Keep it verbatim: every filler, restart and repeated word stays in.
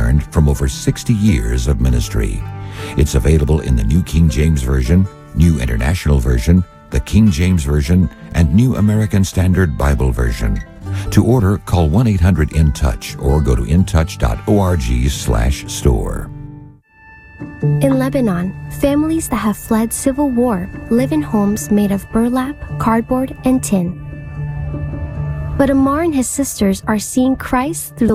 learned from over sixty years of ministry. It's available in the New King James Version, New International Version, the King James Version, and New American Standard Bible Version. To order, call one eight hundred in touch or go to intouch dot org slash store. In Lebanon, families that have fled civil war live in homes made of burlap, cardboard, and tin. But Amar and his sisters are seeing Christ through